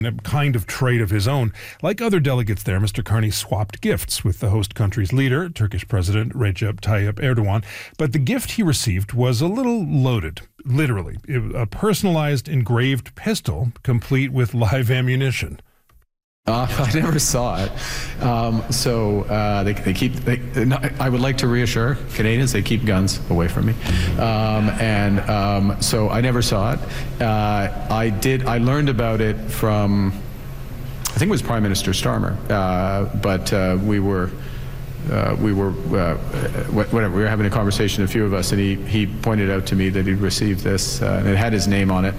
a kind of trait of his own. Like other delegates there, Mr. Carney swapped gifts with the host country's leader, Turkish President Recep Tayyip Erdogan. But the gift he received was a little loaded, literally. A personalized engraved pistol, complete with live ammunition. I never saw it. I would like to reassure Canadians, they keep guns away from me. So I never saw it. I learned about it from, I think it was Prime Minister Starmer, we were having a conversation, a few of us, and he pointed out to me that he'd received this, and it had his name on it.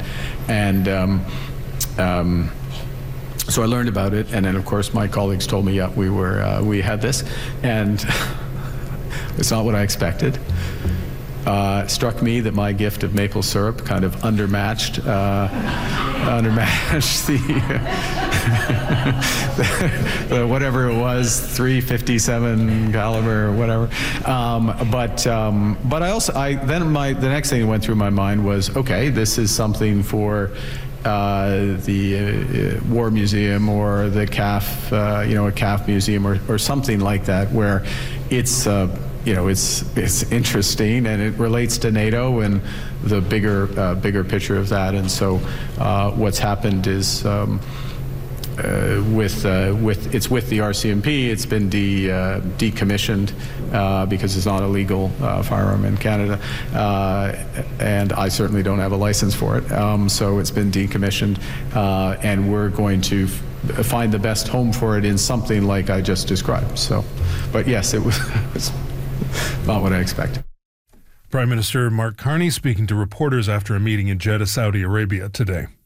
So I learned about it, and then of course my colleagues told me, yeah, we had this, and it's not what I expected. It struck me that my gift of maple syrup kind of undermatched the whatever it was, .357 caliber or whatever. But the next thing that went through my mind was, okay, this is something for the War Museum or the CAF, a CAF museum or something like that, where it's interesting and it relates to NATO and the bigger picture of that. And so what's happened is with the RCMP, it's been decommissioned because it's not a legal firearm in Canada, and I certainly don't have a license for it. So it's been decommissioned, and we're going to find the best home for it in something like I just described. So, but yes, it was not what I expected. Prime Minister Mark Carney speaking to reporters after a meeting in Jeddah, Saudi Arabia today.